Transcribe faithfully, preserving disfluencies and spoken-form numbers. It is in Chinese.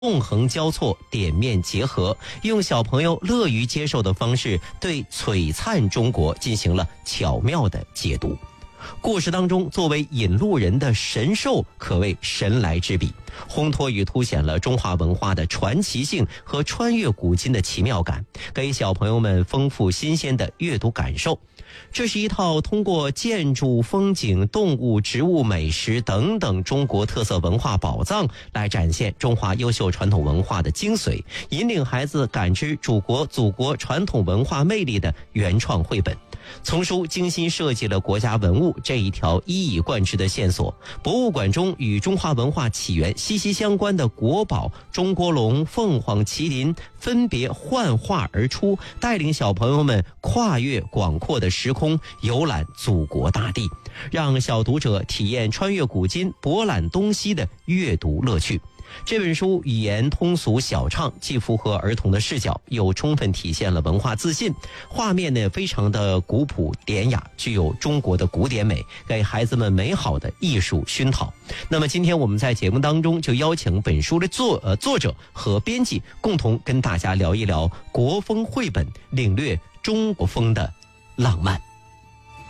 纵横交错，点面结合，用小朋友乐于接受的方式，对璀璨中国进行了巧妙的解读。故事当中，作为引路人的神兽可谓神来之笔，烘托与凸显了中华文化的传奇性和穿越古今的奇妙感，给小朋友们丰富新鲜的阅读感受。这是一套通过建筑、风景、动物、植物、美食等等中国特色文化宝藏来展现中华优秀传统文化的精髓，引领孩子感知祖国祖国传统文化魅力的原创绘本。丛书精心设计了国家文物这一条一以贯之的线索，博物馆中与中华文化起源息息相关的国宝中国龙、凤凰、麒麟分别幻化而出，带领小朋友们跨越广阔的时空，游览祖国大地，让小读者体验穿越古今、博览东西的阅读乐趣。这本书语言通俗小畅，既符合儿童的视角，又充分体现了文化自信。画面呢非常的古朴典雅，具有中国的古典美，给孩子们美好的艺术熏陶。那么今天我们在节目当中就邀请本书的作呃作者和编辑共同跟大家聊一聊国风绘本，领略中国风的浪漫。